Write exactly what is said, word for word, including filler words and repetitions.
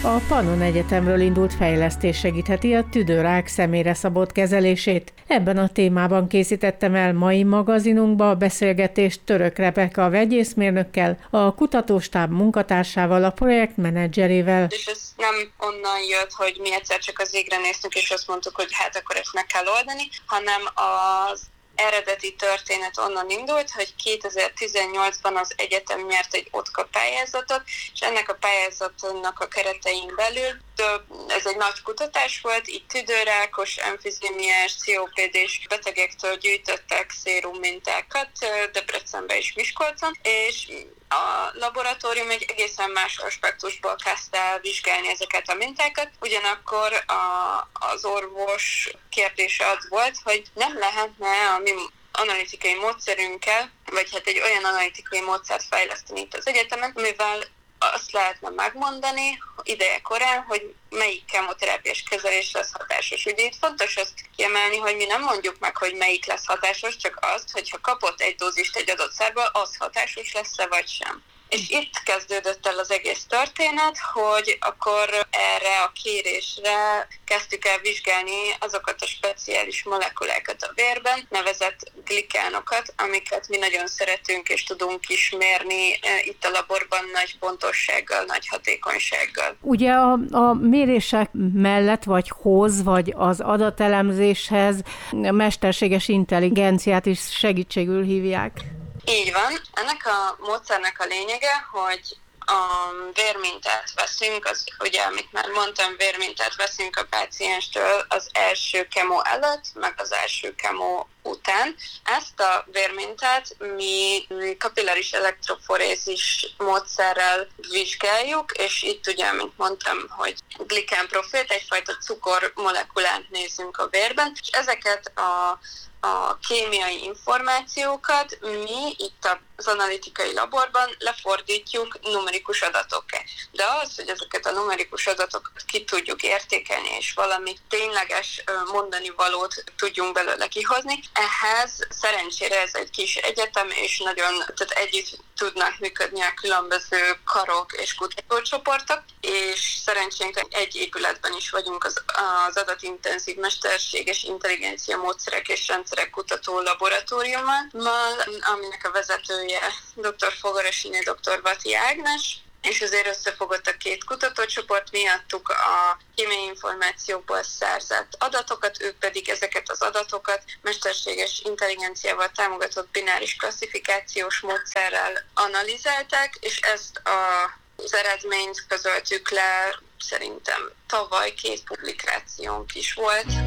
A Pannon Egyetemről indult fejlesztés segítheti a tüdőrák személyre szabott kezelését. Ebben a témában készítettem el mai magazinunkba a beszélgetést Török Rebeka vegyészmérnökkel, a kutatóstáb munkatársával, a projektmenedzserével. És ez nem onnan jött, hogy mi egyszer csak az égre néztünk, és azt mondtuk, hogy hát akkor ezt meg kell oldani, hanem az eredeti történet onnan indult, hogy kétezer-tizennyolcban az egyetem nyert egy OTKA pályázatot, és ennek a pályázatnak a keretein belül ez egy nagy kutatás volt, itt tüdőrákos, emfizémiás, cé o pé dés betegektől gyűjtöttek szérum mintákat Debrecenben és Miskolcon, és a laboratórium egy egészen más aspektusból kezdte el vizsgálni ezeket a mintákat, ugyanakkor a, az orvos kérdése az volt, hogy nem lehetne a mi analitikai módszerünkkel, vagy hát egy olyan analitikai módszert fejleszteni itt az egyetemen, amivel azt lehetne megmondani ideje korán, hogy melyik kemoterápiás kezelés lesz hatásos. Ugye itt fontos azt kiemelni, hogy mi nem mondjuk meg, hogy melyik lesz hatásos, csak azt, hogyha kapott egy dózist egy adott szerből, az hatásos lesz-e vagy sem. És itt kezdődött el az egész történet, hogy akkor erre a kérésre kezdtük el vizsgálni azokat a speciális molekulákat a vérben, nevezett glikánokat, amiket mi nagyon szeretünk és tudunk is mérni itt a laborban nagy pontossággal, nagy hatékonysággal. Ugye a, a mérések mellett, vagy hoz, vagy az adatelemzéshez a mesterséges intelligenciát is segítségül hívják. Így van. Ennek a módszernek a lényege, hogy a vérmintát veszünk, az, ugye, amit már mondtam, vérmintát veszünk a pácienstől az első kemó előtt, meg az első kemó után. Ezt a vérmintát mi kapilláris elektroforézis módszerrel vizsgáljuk, és itt ugye, mint mondtam, hogy glikánprofilt, egyfajta cukormolekulát nézünk a vérben, és ezeket a a kémiai információkat mi itt az analitikai laborban lefordítjuk numerikus adatokká. De az, hogy ezeket a numerikus adatokat ki tudjuk értékelni, és valami tényleges mondani valót tudjunk belőle kihozni, ehhez szerencsére ez egy kis egyetem, és nagyon tehát együtt tudnak működni a különböző karok és kutatócsoportok, és szerencsénkre egy épületben is vagyunk az, az adatintenzív mesterséges intelligencia módszerek és rendszerek kutató laboratóriummal, aminek a vezetője dr. Fogarasiné, dr. Vati Ágnes, és azért összefogott a két kutatócsoport, mi adtuk a kémiai információkból szerzett adatokat, ők pedig ezeket az adatokat mesterséges intelligenciával támogatott bináris klasszifikációs módszerrel analizálták, és ezt a, az eredményt közöltük le, szerintem tavaly két publikációnk is volt.